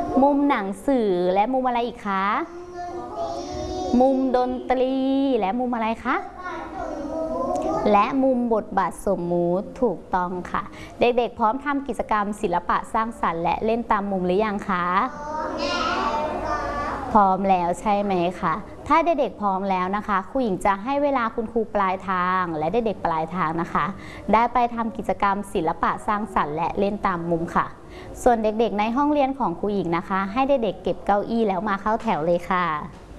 มุมหนังสือและมุมอะไรอีกคะมุมดนตรีและมุมอะไรคะและมุมบทบาทสมมุติถูกต้องค่ะเด็กๆพร้อมทำกิจกรรมศิลปะสร้างสรรค์และเล่นตามมุมหรือยังคะพร้อมแล้วใช่ไหมคะถ้าเด็กๆพร้อมแล้วนะคะครูหญิงจะให้เวลาคุณครูปลายทางและเด็กๆปลายทางนะคะได้ไปทำกิจกรรมศิลปะสร้างสรรค์และเล่นตามมุมค่ะส่วนเด็กๆในห้องเรียนของครูหญิงนะคะให้เด็กๆเก็บเก้าอี้แล้วมาเข้าแถวเลยค่ะ